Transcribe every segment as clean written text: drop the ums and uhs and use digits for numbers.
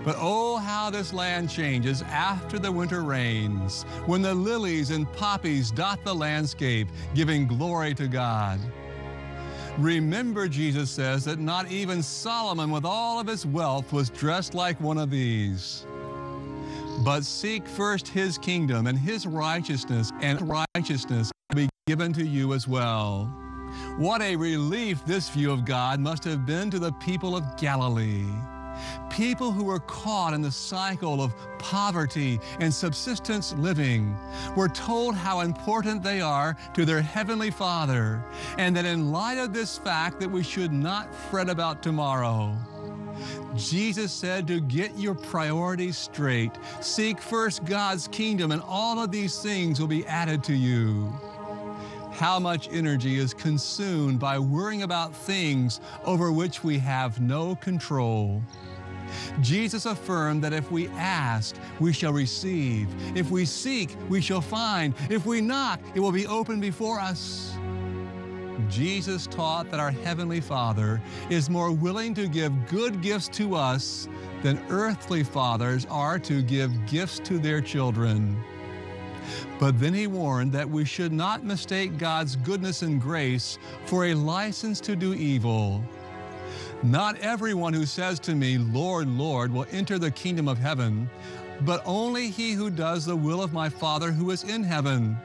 But oh, how this land changes after the winter rains, when the lilies and poppies dot the landscape, giving glory to God. Remember, Jesus says, that not even Solomon with all of his wealth was dressed like one of these. But seek first his kingdom and his righteousness, and righteousness will be given to you as well. What a relief this view of God must have been to the people of Galilee. People who were caught in the cycle of poverty and subsistence living were told how important they are to their Heavenly Father, and that in light of this fact that we should not fret about tomorrow. Jesus said to get your priorities straight, seek first God's kingdom, and all of these things will be added to you. How much energy is consumed by worrying about things over which we have no control. Jesus affirmed that if we ask, we shall receive. If we seek, we shall find. If we knock, it will be open before us. Jesus taught that our Heavenly Father is more willing to give good gifts to us than earthly fathers are to give gifts to their children. But then he warned that we should not mistake God's goodness and grace for a license to do evil. Not everyone who says to me, Lord, Lord, will enter the kingdom of heaven, but only he who does the will of my Father who is in heaven.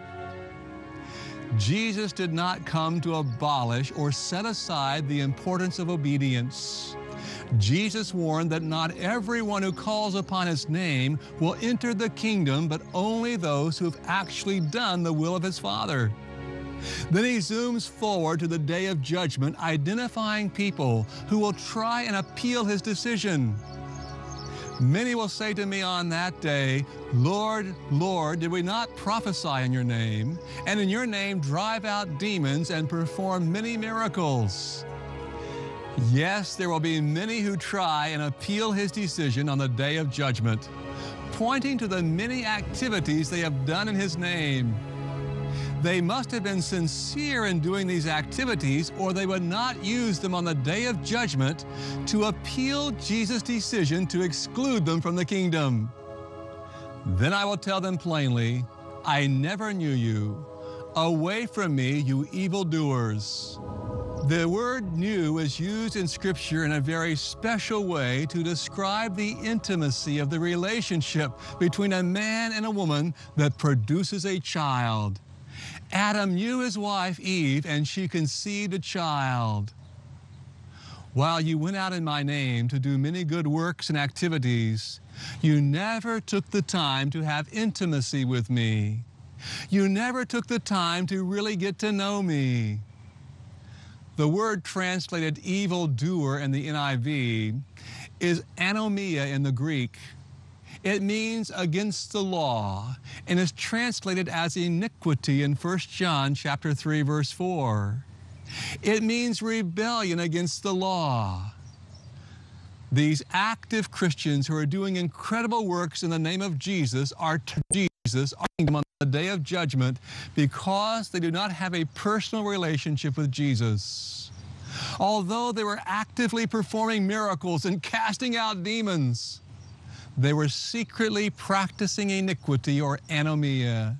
Jesus did not come to abolish or set aside the importance of obedience. Jesus warned that not everyone who calls upon his name will enter the kingdom, but only those who have actually done the will of his Father. Then he zooms forward to the day of judgment, identifying people who will try and appeal his decision. Many will say to me on that day, Lord, Lord, did we not prophesy in your name, and in your name drive out demons and perform many miracles? Yes, there will be many who try and appeal his decision on the day of judgment, pointing to the many activities they have done in his name. They must have been sincere in doing these activities, or they would not use them on the day of judgment to appeal Jesus' decision to exclude them from the kingdom. Then I will tell them plainly, I never knew you. Away from me, you evildoers. The word "knew" is used in Scripture in a very special way to describe the intimacy of the relationship between a man and a woman that produces a child. Adam knew his wife Eve, and she conceived a child. While you went out in my name to do many good works and activities, you never took the time to have intimacy with me. You never took the time to really get to know me. The word translated evildoer in the NIV is anomia in the Greek. It means against the law and is translated as iniquity in 1 John chapter 3, verse 4. It means rebellion against the law. These active Christians who are doing incredible works in the name of Jesus are to Jesus on the day of judgment because they do not have a personal relationship with Jesus. Although they were actively performing miracles and casting out demons, they were secretly practicing iniquity or anomia.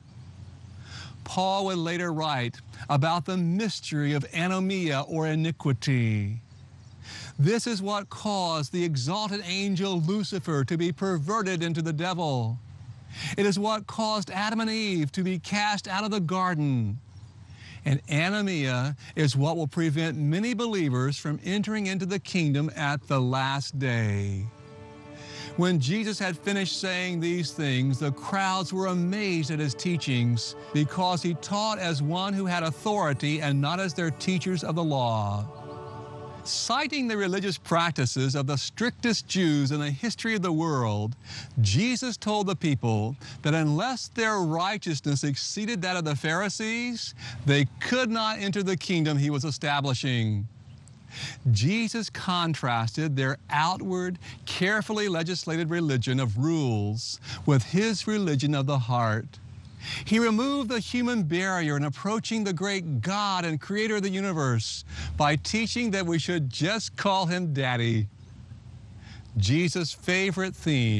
Paul would later write about the mystery of anomia or iniquity. This is what caused the exalted angel Lucifer to be perverted into the devil. It is what caused Adam and Eve to be cast out of the garden. And anomia is what will prevent many believers from entering into the kingdom at the last day. When Jesus had finished saying these things, the crowds were amazed at his teachings because he taught as one who had authority and not as their teachers of the law. Citing the religious practices of the strictest Jews in the history of the world, Jesus told the people that unless their righteousness exceeded that of the Pharisees, they could not enter the kingdom he was establishing. Jesus contrasted their outward, carefully legislated religion of rules with his religion of the heart. He removed the human barrier in approaching the great God and creator of the universe by teaching that we should just call him Daddy. Jesus' favorite theme